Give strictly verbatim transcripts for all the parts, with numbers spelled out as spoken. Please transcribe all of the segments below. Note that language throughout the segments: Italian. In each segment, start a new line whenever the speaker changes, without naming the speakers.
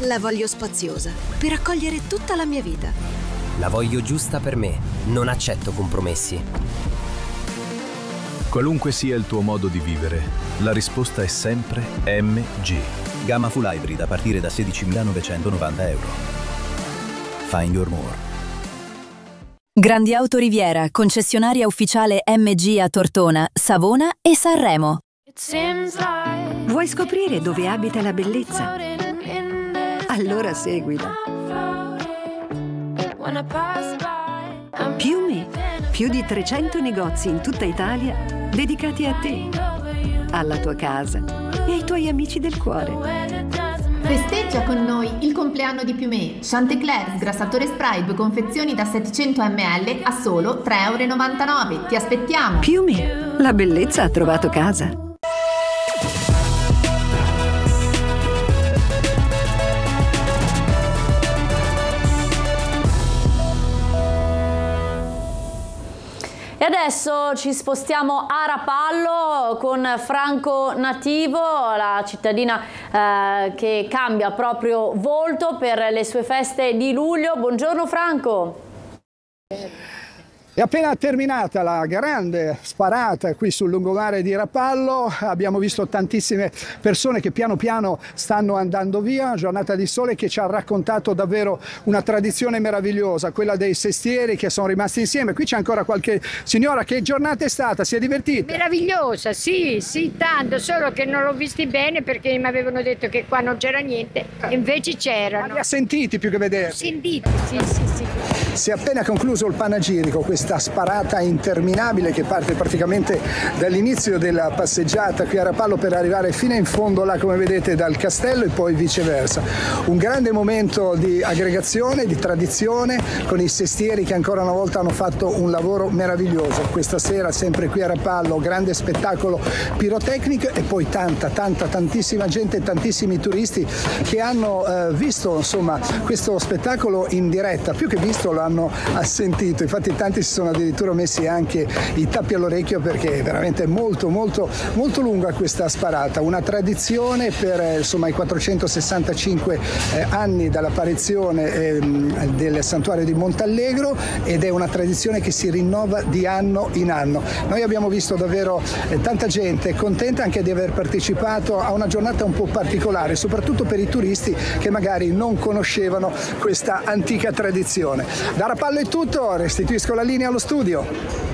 La voglio spaziosa, per accogliere tutta la mia vita.
La voglio giusta per me, non accetto compromessi.
Qualunque sia il tuo modo di vivere, la risposta è sempre M G.
Gamma full hybrid a partire da sedicimilanovecentonovanta euro. Find your more.
Grandi Auto Riviera, concessionaria ufficiale M G a Tortona, Savona e Sanremo.
Vuoi scoprire dove abita la bellezza? Allora seguila. Piume, più di trecento negozi in tutta Italia dedicati a te, alla tua casa e ai tuoi amici del cuore.
Festeggia con noi il compleanno di Piumé. Chantecler, sgrassatore spray, due confezioni da settecento millilitri a solo tre virgola novantanove euro. Ti aspettiamo.
Piumé, la bellezza ha trovato casa.
E adesso ci spostiamo a Rapallo con Franco Nativo, la cittadina eh, che cambia proprio volto per le sue feste di luglio. Buongiorno Franco.
È appena terminata la grande sparata qui sul lungomare di Rapallo, abbiamo visto tantissime persone che piano piano stanno andando via, giornata di sole che ci ha raccontato davvero una tradizione meravigliosa, quella dei sestieri che sono rimasti insieme. Qui c'è ancora qualche signora, che giornata è stata? Si è divertita?
Meravigliosa, sì, sì, tanto, solo che non l'ho visti bene perché mi avevano detto che qua non c'era niente, e invece c'erano.
Ma li ha sentiti più che vedere?
Sentiti, sì, sì, sì.
Si è appena concluso il panegirico, questa sparata interminabile che parte praticamente dall'inizio della passeggiata qui a Rapallo per arrivare fino in fondo là, come vedete, dal castello e poi viceversa. Un grande momento di aggregazione, di tradizione, con i sestieri che ancora una volta hanno fatto un lavoro meraviglioso. Questa sera sempre qui a Rapallo, grande spettacolo pirotecnico e poi tanta, tanta, tantissima gente, tantissimi turisti che hanno eh, visto insomma questo spettacolo in diretta, più che visto l'hanno assentito. Infatti tanti si sono addirittura messi anche i tappi all'orecchio perché è veramente molto molto molto lunga questa sparata, una tradizione per eh, insomma i quattrocentosessantacinque eh, anni dall'apparizione eh, del santuario di Montallegro, ed è una tradizione che si rinnova di anno in anno. Noi abbiamo visto davvero eh, tanta gente contenta anche di aver partecipato a una giornata un po' particolare, soprattutto per i turisti che magari non conoscevano questa antica tradizione. Da Rapallo è tutto, restituisco la linea allo studio.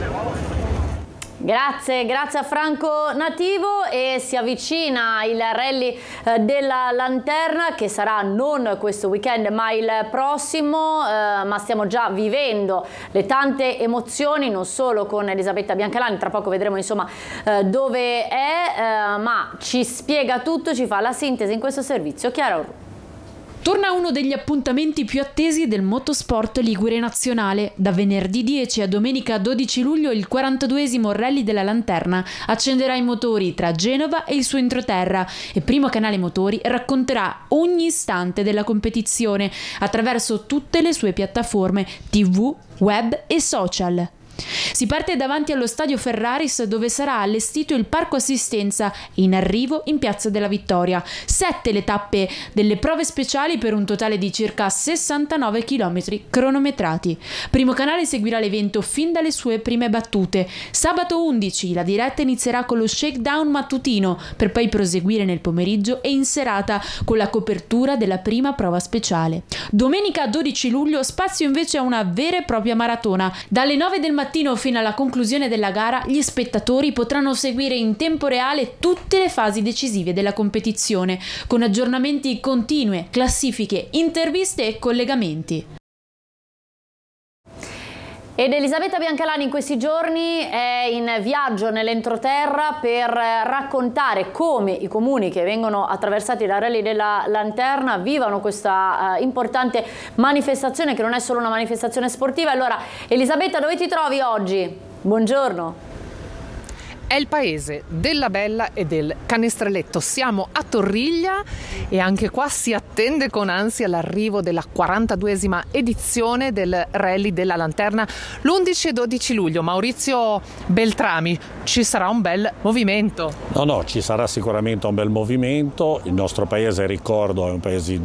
Grazie, grazie a Franco Nativo, e si avvicina il rally eh, della Lanterna, che sarà non questo weekend ma il prossimo, eh, ma stiamo già vivendo le tante emozioni, non solo con Elisabetta Biancalani, tra poco vedremo insomma eh, dove è, eh, ma ci spiega tutto, ci fa la sintesi in questo servizio Chiara Orru.
Torna uno degli appuntamenti più attesi del motorsport ligure nazionale. Da venerdì dieci a domenica dodici luglio il quarantaduesimo Rally della Lanterna accenderà i motori tra Genova e il suo entroterra, e Primo Canale Motori racconterà ogni istante della competizione attraverso tutte le sue piattaforme tivù, web e social. Si parte davanti allo stadio Ferraris, dove sarà allestito il parco assistenza, in arrivo in Piazza della Vittoria. Sette le tappe delle prove speciali per un totale di circa sessantanove chilometri cronometrati. Primo Canale seguirà l'evento fin dalle sue prime battute. Sabato undici la diretta inizierà con lo shakedown mattutino, per poi proseguire nel pomeriggio e in serata con la copertura della prima prova speciale. Domenica dodici luglio spazio invece a una vera e propria maratona. Dalle nove del mattino fino alla conclusione della gara gli spettatori potranno seguire in tempo reale tutte le fasi decisive della competizione, con aggiornamenti continui, classifiche, interviste e collegamenti.
Ed Elisabetta Biancalani in questi giorni è in viaggio nell'entroterra per raccontare come i comuni che vengono attraversati dal Rally della Lanterna vivano questa uh, importante manifestazione, che non è solo una manifestazione sportiva. Allora Elisabetta, dove ti trovi oggi? Buongiorno.
È il paese della Bella e del Canestraletto. Siamo a Torriglia e anche qua si attende con ansia l'arrivo della quarantaduesima edizione del Rally della Lanterna l'undici e dodici luglio. Maurizio Beltrami, ci sarà un bel movimento?
No, no, ci sarà sicuramente un bel movimento. Il nostro paese, ricordo, è un paese